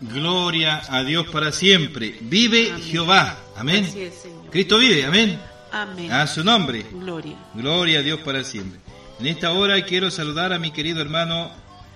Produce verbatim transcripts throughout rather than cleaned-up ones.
Gloria a Dios para siempre. Vive amén. Jehová. Amén. Así es, Señor. Cristo vive. Amén. Amén. A su nombre. Gloria. Gloria a Dios para siempre. En esta hora quiero saludar a mi querido hermano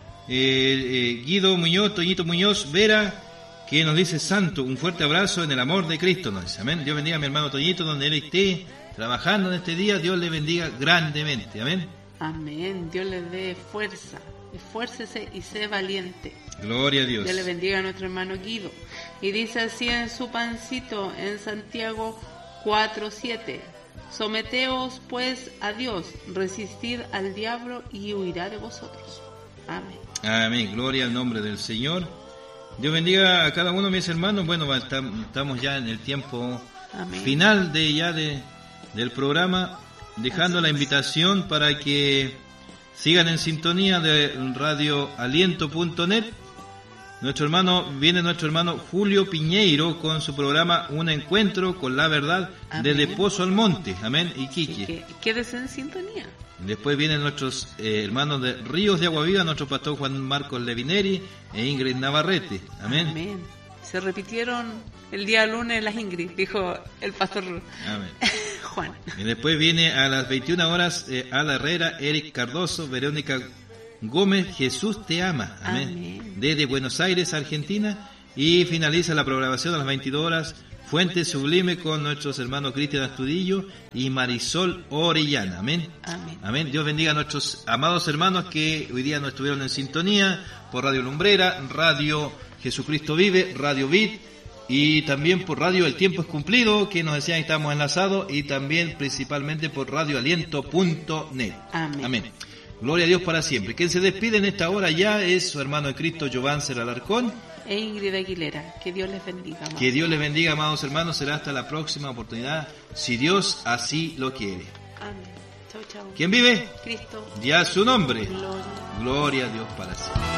eh, eh, Guido Muñoz, Toñito Muñoz Vera, que nos dice santo, un fuerte abrazo en el amor de Cristo. Nos dice, amén. Dios bendiga a mi hermano Toñito, donde él esté trabajando en este día. Dios le bendiga grandemente. Amén. Amén. Dios le dé fuerza. Esfuércese y sé valiente. Gloria a Dios. Dios le bendiga a nuestro hermano Guido. Y dice así en su pancito, en Santiago cuatro siete. Someteos pues a Dios, resistid al diablo y huirá de vosotros. Amén. Amén. Gloria al nombre del Señor. Dios bendiga a cada uno de mis hermanos. Bueno, estamos ya en el tiempo Amén. Final de ya de, del programa, dejando Así la invitación es. Para que sigan en sintonía de radio aliento punto net. Nuestro hermano, viene nuestro hermano Julio Piñeiro con su programa Un Encuentro con la Verdad. Amén. Desde Pozo al Monte. Amén. Iquique. Que, quédese en sintonía. Después vienen nuestros eh, hermanos de Ríos de Agua Viva, nuestro pastor Juan Marcos Levineri e Ingrid Navarrete. Amén. Amén. Se repitieron el día lunes las Ingrid, dijo el pastor Amén. Juan. Y después viene a las veintiuna horas eh, Ala Herrera, Eric Cardoso, Verónica Gómez, Jesús te ama. Amén. Amén. Desde Buenos Aires, Argentina. Y finaliza la programación a las veintidós horas Fuente Sublime con nuestros hermanos Cristian Astudillo y Marisol Orellana. Amén. Amén. Amén. Dios bendiga a nuestros amados hermanos que hoy día no estuvieron en sintonía por Radio Lumbrera, Radio Jesucristo Vive, Radio Vid y también por Radio El Tiempo es Cumplido, que nos decían que estamos enlazados, y también principalmente por radio aliento punto net. Amén. Amén. Gloria a Dios para siempre. Quien se despide en esta hora ya es su hermano de Cristo, Giovanni Alarcón. E Ingrid Aguilera. Que Dios les bendiga. Amados. Que Dios les bendiga, amados hermanos. Será hasta la próxima oportunidad, si Dios así lo quiere. Amén. Chau, chau. ¿Quién vive? Cristo. Ya su nombre. Gloria. Gloria a Dios para siempre.